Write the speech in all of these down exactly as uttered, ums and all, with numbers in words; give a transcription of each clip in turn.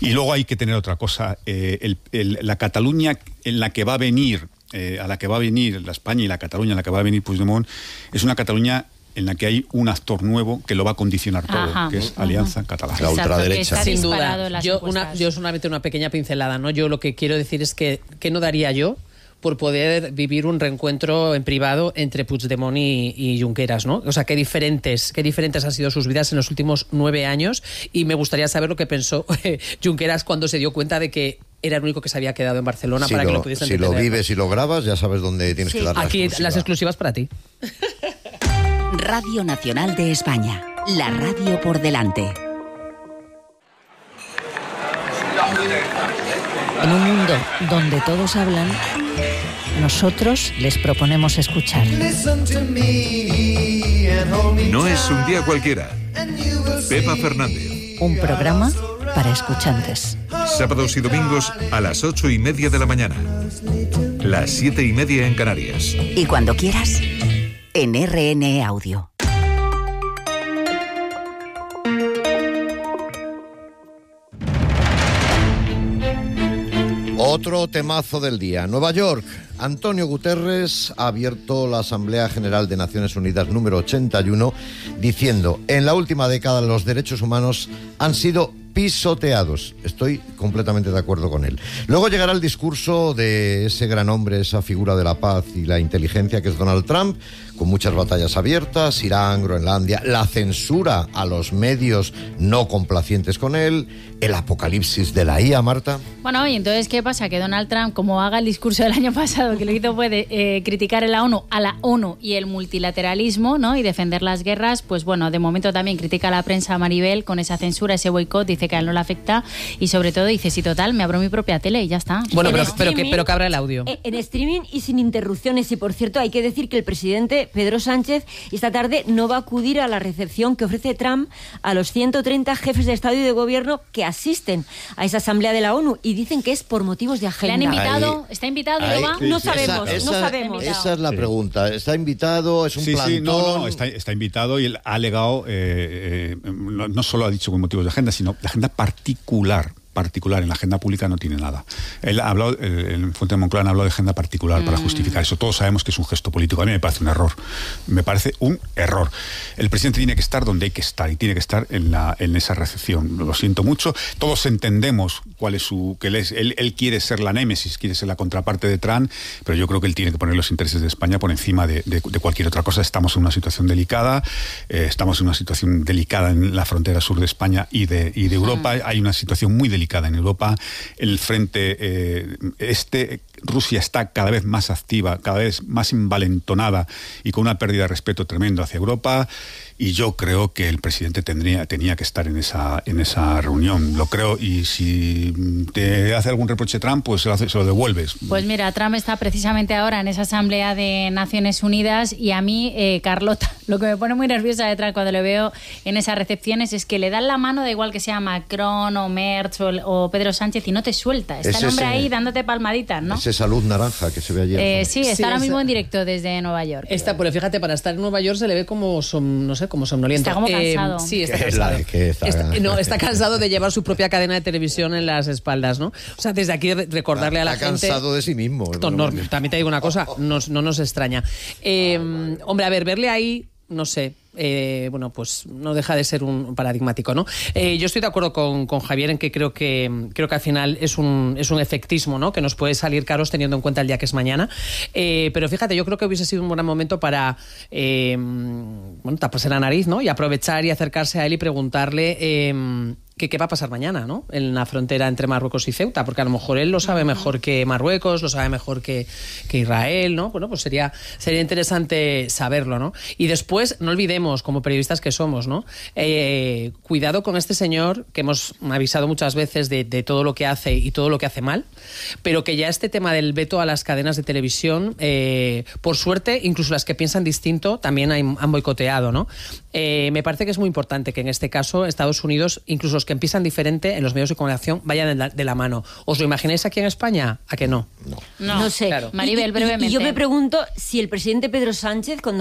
Y luego hay que tener otra cosa, eh, el, el, la Cataluña en la que va a venir, eh, a la que va a venir la España y la Cataluña en la que va a venir Puigdemont, es una Cataluña en la que hay un actor nuevo que lo va a condicionar todo, ajá, que es Alianza ajá. Catalana. La ultraderecha. Sin duda. Yo, una, yo solamente una pequeña pincelada, ¿no? Yo lo que quiero decir es que, ¿qué no daría yo por poder vivir un reencuentro en privado entre Puigdemont y, y Junqueras, ¿no? O sea, qué diferentes, qué diferentes han sido sus vidas en los últimos nueve años, y me gustaría saber lo que pensó eh, Junqueras cuando se dio cuenta de que era el único que se había quedado en Barcelona, si para lo, que lo pudiesen Si entender. lo vives y lo grabas, ya sabes dónde tienes sí. que dar la Aquí exclusiva. Las exclusivas para ti. Radio Nacional de España, la radio por delante. En un mundo donde todos hablan, nosotros les proponemos escuchar. No es un día cualquiera. Pepa Fernández. Un programa para escuchantes. Sábados y domingos a las ocho y media de la mañana. Las siete y media en Canarias. Y cuando quieras, en R N E Audio. Otro temazo del día. Nueva York. Antonio Guterres ha abierto la Asamblea General de Naciones Unidas número ochenta y uno diciendo: en la última década los derechos humanos han sido pisoteados. Estoy completamente de acuerdo con él. Luego llegará el discurso de ese gran hombre, esa figura de la paz y la inteligencia que es Donald Trump, con muchas batallas abiertas, Irán, Groenlandia, la censura a los medios no complacientes con él, el apocalipsis de la I A, Marta. Bueno, y entonces, ¿qué pasa? Que Donald Trump, como haga el discurso del año pasado, que lo hizo fue de, eh, criticar a la ONU, a la ONU y el multilateralismo, ¿no? Y defender las guerras, pues bueno, de momento también critica a la prensa, Maribel, con esa censura, ese boicot, dice que a él no le afecta, y sobre todo dice, sí, total, me abro mi propia tele y ya está. Bueno, pero, pero, que, pero que abra el audio. En streaming y sin interrupciones, y por cierto, hay que decir que el presidente Pedro Sánchez esta tarde no va a acudir a la recepción que ofrece Trump a los ciento treinta jefes de Estado y de Gobierno que asisten a esa asamblea de la ONU, y dicen que es por motivos de agenda. ¿Le han invitado? Ahí, ¿Está invitado? ahí, ¿No va? sí, no sí, sabemos, esa, no esa, sabemos. Esa es la sí. pregunta. ¿Está invitado? ¿Es un sí, plantón? Sí, no, no, está, está invitado, y él ha alegado, eh, eh, no, no solo ha dicho con motivos de agenda, sino de agenda particular. particular, en la agenda pública no tiene nada. Él ha hablado, en Fuente de Moncloa ha hablado de agenda particular mm. para justificar eso. Todos sabemos que es un gesto político. A mí me parece un error. Me parece un error. El presidente tiene que estar donde hay que estar, y tiene que estar en, la, en esa recepción. Lo siento mucho. Todos entendemos cuál es su... que él, es, él, él quiere ser la némesis, quiere ser la contraparte de Trump, pero yo creo que él tiene que poner los intereses de España por encima de, de, de cualquier otra cosa. Estamos en una situación delicada, eh, estamos en una situación delicada en la frontera sur de España y de, y de Europa. Mm. Hay una situación muy delicada en Europa. El frente eh, este, Rusia está cada vez más activa, cada vez más envalentonada y con una pérdida de respeto tremendo hacia Europa. Y yo creo que el presidente tendría, tenía que estar en esa, en esa reunión. Lo creo, y si te hace algún reproche Trump, pues se lo, hace, se lo devuelves. Pues mira, Trump está precisamente ahora en esa asamblea de Naciones Unidas, y a mí, eh, Carlota, lo que me pone muy nerviosa de Trump cuando le veo en esas recepciones es que le dan la mano, da igual que sea Macron o Merz o, o Pedro Sánchez, y no te suelta. Está es el hombre ese, ahí dándote palmaditas, ¿no? Es esa luz naranja que se ve ayer. Eh, sí, está sí, ahora esa... mismo en directo desde Nueva York. Está, pero fíjate, para estar en Nueva York se le ve como, som, no sé, como somnoliento. Está como cansado. Eh, sí, está ¿Qué cansado. la, qué está... Está, no, está cansado de llevar su propia cadena de televisión en las espaldas, ¿no? O sea, desde aquí recordarle está, a la está gente... Está cansado de sí mismo. No, no, también te digo una cosa, nos, no nos extraña. Eh, hombre, a ver, verle ahí, no sé... Eh, bueno, pues no deja de ser un paradigmático, ¿no? Eh, yo estoy de acuerdo con, con Javier en que creo que creo que al final es un, es un efectismo, ¿no? Que nos puede salir caros teniendo en cuenta el día que es mañana. Eh, pero fíjate, yo creo que hubiese sido un buen momento para eh, bueno, taparse la nariz, ¿no? Y aprovechar y acercarse a él y preguntarle eh, que qué va a pasar mañana, ¿no? En la frontera entre Marruecos y Ceuta, porque a lo mejor él lo sabe mejor que Marruecos, lo sabe mejor que, que Israel, ¿no? Bueno, pues sería, sería interesante saberlo, ¿no? Y después, no olvidemos, como periodistas que somos, ¿no? Eh, cuidado con este señor, que hemos avisado muchas veces de, de todo lo que hace y todo lo que hace mal, pero que ya este tema del veto a las cadenas de televisión, eh, por suerte, incluso las que piensan distinto, también hay, han boicoteado, ¿no? Eh, me parece que es muy importante que en este caso Estados Unidos, incluso los que piensan diferente en los medios de comunicación, vayan de la, de la mano. ¿Os lo imagináis aquí en España? ¿A que no? No, no sé. Claro. Maribel, y, brevemente. Y yo me pregunto si el presidente Pedro Sánchez, cuando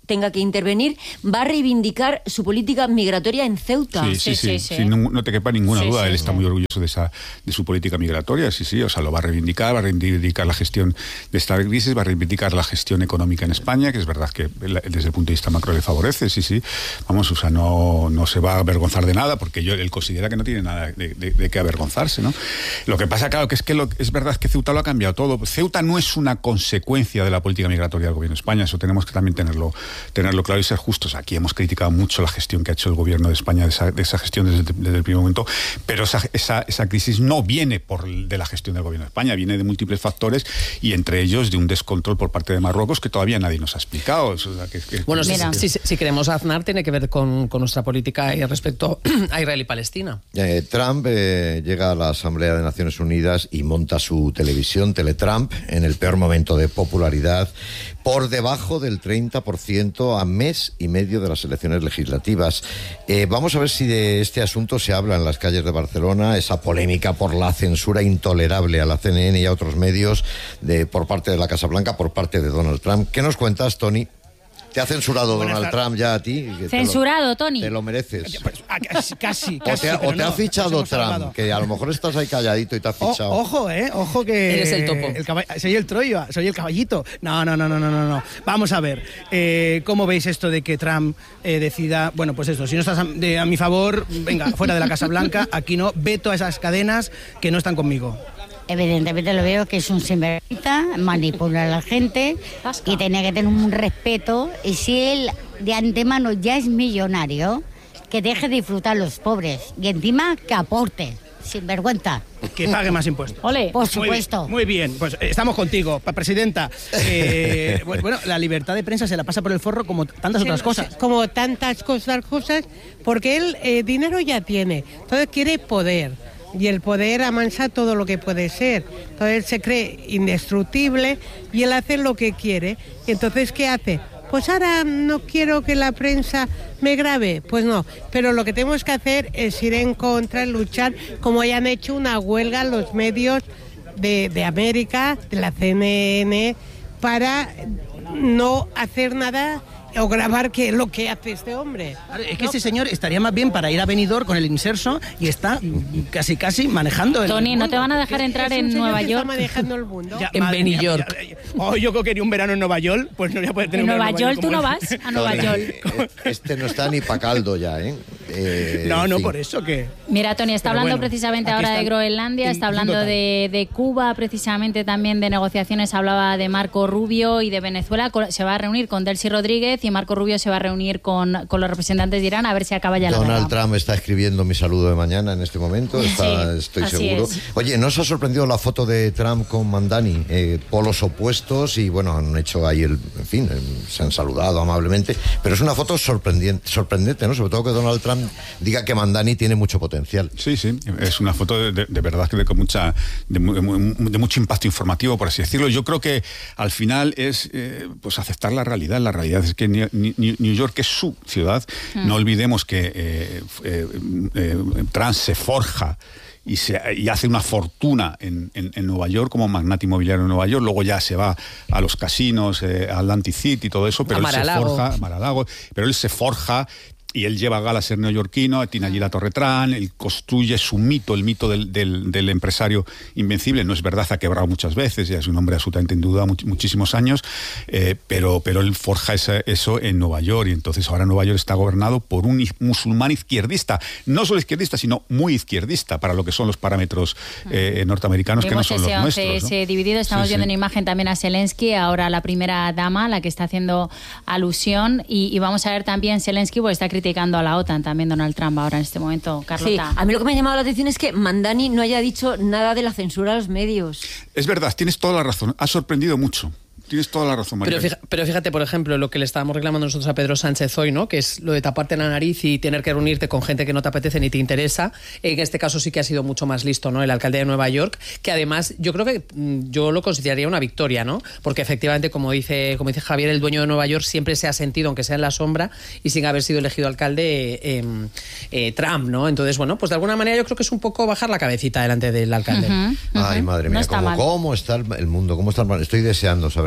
tenga que intervenir, va a reivindicar su política migratoria en Ceuta. Sí, sí, sí, sí, sí. sí no, no te quepa ninguna sí, duda. Sí, Él sí. está muy orgulloso de esa de su política migratoria, sí, sí, o sea, lo va a reivindicar, va a reivindicar la gestión de esta crisis, va a reivindicar la gestión económica en España, que es verdad que desde el punto de vista macro le favorece, sí, sí. Vamos, o sea, no, no se va a avergonzar de nada, porque yo, él considera que no tiene nada de, de, de qué avergonzarse, ¿no? Lo que pasa, claro, que es que lo, es verdad que Ceuta lo ha cambiado todo. Ceuta no es una consecuencia de la política migratoria del gobierno de España, eso tenemos que también tenerlo, tenerlo claro y ser justos. Aquí hemos criticado mucho la gestión que ha hecho el gobierno de España, de esa, de esa gestión desde, desde el primer momento, pero esa, esa, esa crisis no viene por de la gestión del gobierno de España, viene de múltiples factores y entre ellos de un descontrol por parte de Marruecos que todavía nadie nos ha explicado. O sea, que, que, bueno, que, si, si, si queremos Aznar, tiene que ver con, con nuestra política respecto a Israel y Palestina. Eh, Trump eh, llega a la Asamblea de Naciones Unidas y monta su televisión, Teletrump, en el peor momento de popularidad, por debajo del treinta por ciento a mes y medio de las elecciones legislativas. Eh, vamos a ver si de este asunto se habla en las calles de Barcelona, esa polémica por la censura intolerable a la C N N y a otros medios de, por parte de la Casa Blanca, por parte de Donald Trump. ¿Qué nos cuentas, Tony? ¿Te ha censurado Buenas Donald Trump ya a ti? Censurado, te lo, Tony. Te lo mereces. Pues, casi, casi. O te ha, o te ha no, fichado Trump, que a lo mejor estás ahí calladito y te ha fichado. O, ojo, eh, ojo que... Eres el topo. El caball- soy el Troya, soy el caballito. No, no, no, no, no, no. no. Vamos a ver, eh, ¿cómo veis esto de que Trump eh, decida, bueno, pues esto, si no estás a, de, a mi favor, venga, fuera de la Casa Blanca, aquí no, veto a esas cadenas que no están conmigo? Evidentemente lo veo que es un sinvergüenza, manipula a la gente y tiene que tener un respeto. Y si él de antemano ya es millonario, que deje de disfrutar a los pobres y encima que aporte, sinvergüenza. Que pague más impuestos. Ole, por supuesto. Muy bien, muy bien. Pues eh, estamos contigo, pa- presidenta. Eh, bueno, la libertad de prensa se la pasa por el forro como tantas otras cosas. Como tantas cosas, cosas, porque él eh, dinero ya tiene, entonces quiere poder. Y el poder amansa todo lo que puede ser. Entonces él se cree indestructible y él hace lo que quiere. Entonces, ¿qué hace? Pues ahora no quiero que la prensa me grabe. Pues no, pero lo que tenemos que hacer es ir en contra, luchar, como ya han hecho una huelga los medios de, de América, de la C N N, para no hacer nada o grabar que lo que hace este hombre. Es que ese señor estaría más bien para ir a Benidorm con el inserso y está casi casi manejando el Tony, mundo. ¿no te van a dejar entrar Es un en señor Nueva que York? Está manejando el mundo. Ya, En madre mía, Benidorm. ya, ya. Oh, yo creo que ni un verano en Nueva York, pues no voy a poder tener ¿En un Nueva verano York tú no como vas? él. A Nueva Tony, York. eh, Este no está ni pa' caldo ya, ¿eh? eh No, en no, fin. por eso que... Mira, Tony, está Pero hablando bueno, precisamente aquí ahora de están Groenlandia, está diciendo hablando tal. de, de Cuba, precisamente también de negociaciones, hablaba de Marco Rubio y de Venezuela. Se va a reunir con Delcy Rodríguez y Marco Rubio se va a reunir con, con los representantes de Irán a ver si acaba ya la guerra. Donald Trump está escribiendo mi saludo de mañana en este momento, está, Sí, estoy así seguro. es. Oye, ¿no os ha sorprendido la foto de Trump con Mandani? Eh, polos opuestos y bueno, han hecho ahí el... En fin, eh, se han saludado amablemente, pero es una foto sorprendente, sorprendente, ¿no? Sobre todo que Donald Trump diga que Mandani tiene mucho potencial. Sí, sí, es una foto de, de, de verdad que de, con mucha, de, de, de mucho impacto informativo, por así decirlo. Yo creo que al final es eh, pues aceptar la realidad. La realidad es que New, New York es su ciudad. Mm. No olvidemos que eh, eh, eh, Trump se forja y, se, y hace una fortuna en, en, en Nueva York como magnate inmobiliario en Nueva York, luego ya se va a los casinos, eh, a Atlantic City y todo eso, pero a él se forja, a Mar-a-Lago, pero él se forja y él lleva a gala a ser neoyorquino, tiene allí la Torre Trump, él construye su mito, el mito del, del, del empresario invencible. No es verdad, ha quebrado muchas veces, ya es un hombre absolutamente en duda much, muchísimos años, eh, pero, pero él forja esa, eso en Nueva York, y entonces ahora Nueva York está gobernado por un musulmán izquierdista, no solo izquierdista, sino muy izquierdista para lo que son los parámetros eh, norteamericanos, Vemos que no son los nuestros, ¿no? Ese dividido, estamos sí, viendo sí. en imagen también a Zelensky, ahora la primera dama, la que está haciendo alusión, y, y vamos a ver también Zelensky, porque está criticando a la OTAN también Donald Trump ahora en este momento. Carlota. Sí, a mí lo que me ha llamado la atención es que Mandani no haya dicho nada de la censura a los medios. Es verdad, tienes toda la razón, ha sorprendido mucho. Tienes toda la razón, María. Pero fíjate, pero fíjate, por ejemplo, lo que le estábamos reclamando nosotros a Pedro Sánchez hoy, ¿no? Que es lo de taparte la nariz y tener que reunirte con gente que no te apetece ni te interesa. En este caso sí que ha sido mucho más listo, ¿no? El alcalde de Nueva York, que además yo creo que yo lo consideraría una victoria, ¿no? Porque efectivamente, como dice, como dice Javier, el dueño de Nueva York siempre se ha sentido, aunque sea en la sombra, y sin haber sido elegido alcalde eh, eh, Trump, ¿no? Entonces, bueno, pues de alguna manera yo creo que es un poco bajar la cabecita delante del alcalde. Uh-huh, uh-huh. Ay, madre mía, no está ¿cómo, mal. ¿cómo está el mundo? ¿Cómo está el mundo? Estoy deseando saber qué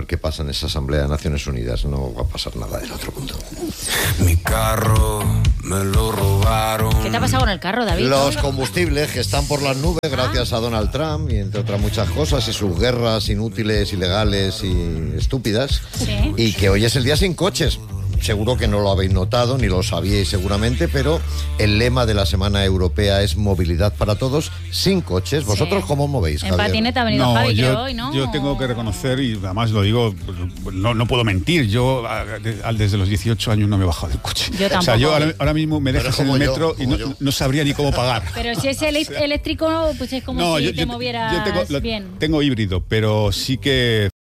qué pasa en esa Asamblea de Naciones Unidas. No va a pasar nada del otro mundo. Mi carro me lo robaron. ¿Qué te ha pasado con el carro, David? Los combustibles que están por las nubes gracias a Donald Trump y entre otras muchas cosas, y sus guerras inútiles, ilegales y estúpidas. Sí. Y que hoy es el día sin coches. Seguro que no lo habéis notado, ni lo sabíais seguramente, pero el lema de la Semana Europea es movilidad para todos, sin coches. ¿Vosotros Sí. cómo movéis, En Javier? patineta ha venido No, Javi, yo, creo, hoy, ¿no? yo tengo que reconocer, y además lo digo, no, no puedo mentir, yo a- de- al- desde los dieciocho años no me he bajado del coche. Yo O sea, tampoco. yo ahora, ahora mismo me Pero dejas en como el yo, metro y como no, yo. no sabría ni cómo pagar. Pero si es elec- eléctrico, pues es como si te movieras yo tengo, lo- bien. tengo híbrido, pero sí que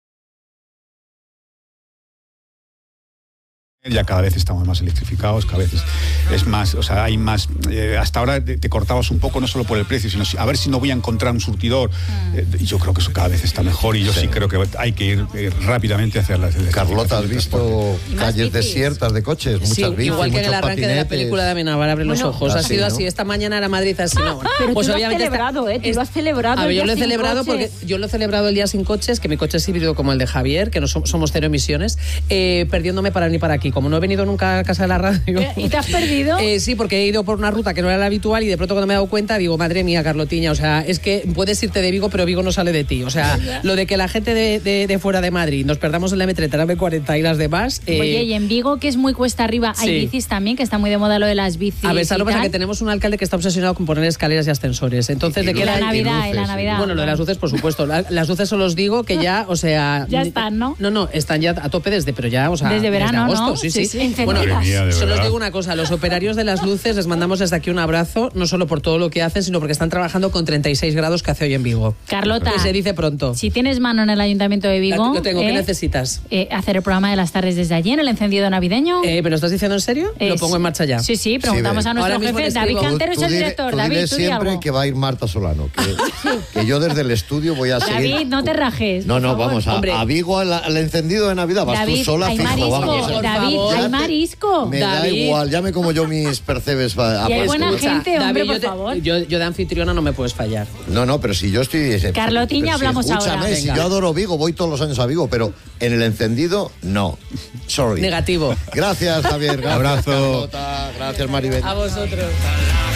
ya cada vez estamos más electrificados, cada vez es, es más, o sea, hay más. Eh, hasta ahora te, te cortabas un poco, no solo por el precio, sino si- a ver si no voy a encontrar un surtidor. Eh, y yo creo que eso cada vez está mejor y yo sí, Sí. creo que hay que ir eh, rápidamente hacia la Carlota, ¿has del visto transporte. Y más calles bicis. desiertas de coches? Sí, Muchas bicis, igual que en el muchos arranque de la patinetes. película de Amenábar, abre los Bueno, ojos. Ha así, sido ¿no? así. Esta mañana era Madrid así, no. Pero Pues tú lo has obviamente está- celebrado, ¿eh? Tú es- lo has celebrado A ver, el yo día lo he sin celebrado porque coches. yo lo he celebrado el día sin coches, que mi coche es híbrido como el de Javier, que no som- somos cero emisiones, eh, perdiéndome para venir para aquí. Como no he venido nunca a casa de la radio. ¿Y te has perdido? Eh, sí, porque he ido por una ruta que no era la habitual y de pronto cuando me he dado cuenta digo, madre mía, Carlotiña, o sea, es que puedes irte de Vigo, pero Vigo no sale de ti. O sea, lo de que la gente de, de- de fuera de Madrid nos perdamos en la eme treinta, la eme cuarenta y las demás. eh, Oye, y en Vigo, que es muy cuesta arriba, hay sí. bicis también, que está muy de moda lo de las bicis. A ver, ¿sabes lo y que pasa? tal? Que tenemos un alcalde que está obsesionado con poner escaleras y ascensores. Entonces, Y ¿de qué Y la luces, era- Navidad, y la luces, Navidad. Bueno, lo de las luces, por supuesto. La- las luces os los digo que ya, o sea... Ya están, ¿no? No, no, están ya a tope desde, pero ya, o sea... Desde verano, agosto, ¿no? sí, Sí, sí. sí, encendidas. Bueno, Madre mía, de solo os verdad. digo una cosa, los operarios de las luces les mandamos desde aquí un abrazo, no solo por todo lo que hacen, sino porque están trabajando con treinta y seis grados que hace hoy en Vigo. Carlota, Que se dice pronto. si tienes mano en el Ayuntamiento de Vigo, Lo tengo, ¿qué eh, necesitas? eh, hacer el programa de las tardes desde allí, en el encendido navideño. Eh, ¿Me lo estás diciendo en serio? Lo Es- pongo en marcha ya. Sí, sí, preguntamos Sí, a ve. nuestro Ahora mismo jefe, le David escribo. Cantero es Tú el dile- director. tú David, dile tú di siempre algo. que va a ir Marta Solano, que, que yo desde el estudio voy a seguir. David, no te rajes. No, por no, favor. vamos a, Hombre. a Vigo al, al encendido de Navidad. Vas David, tú sola, hay fijo, marisco, vamos. por David, favor. hay Ya te- marisco. Me da David. igual, ya me como yo mis percebes. a- a Y hay puesto. buena Escucha, gente, hombre, David, por yo te- favor. Yo, yo de anfitriona no me puedes fallar. No, no, pero si yo estoy... Carlotiña, pero si hablamos escúchame, ahora. si Venga. yo adoro Vigo, voy todos los años a Vigo, pero en el encendido, no. Sorry. Negativo. Gracias, Javier. Gracias, Abrazo. Carlota, gracias, Maribel. A vosotros.